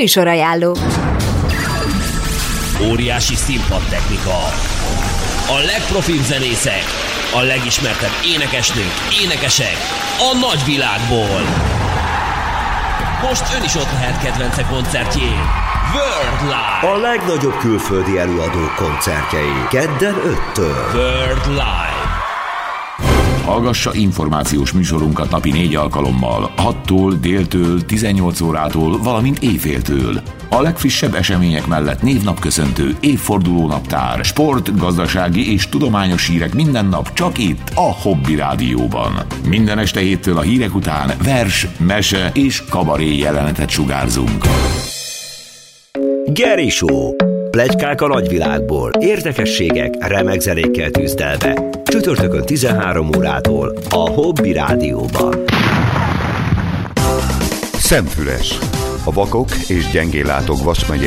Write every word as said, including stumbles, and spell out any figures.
Műsorajánló. Óriási színpadtechnika. A legprofibb zenészek, a legismertebb énekesnők, énekesek a nagyvilágból. Most ön is ott lehet kedvence koncertjén. World Live. A legnagyobb külföldi előadók koncertjei. Kedden öttől. World Live. Hallgassa információs műsorunkat napi négy alkalommal, hattól, déltől, tizennyolc órától, valamint éjféltől. A legfrissebb események mellett névnapköszöntő, évfordulónaptár, sport, gazdasági és tudományos hírek minden nap csak itt, a Hobby Rádióban. Minden este héttől a hírek után vers, mese és kabaré jelenetet sugárzunk. Geri Show. Pletykák a nagyvilágból, érdekességek, remek zenékkel tűzdelve. Csütörtökön tizenhárom órától a Hobby Rádióban. Szemfüles. A vakok és gyengéllátók Vas megye